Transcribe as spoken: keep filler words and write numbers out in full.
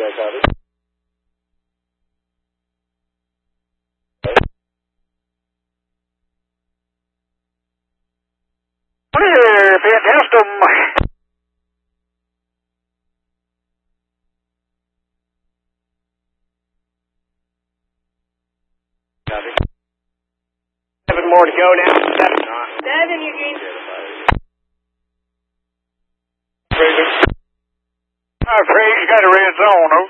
copy. Clear, Phantasm. Copy. Seven more to go now. Seven. Seven, Eugene. Fraser. All right, Fraser, you got a red zone.